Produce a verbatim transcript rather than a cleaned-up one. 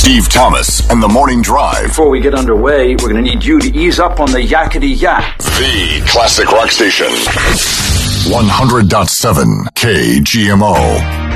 Steve Thomas and the Morning Drive. Before we get underway, we're going to need you to ease up on the yakety yak. The classic rock station. one hundred point seven K G M O.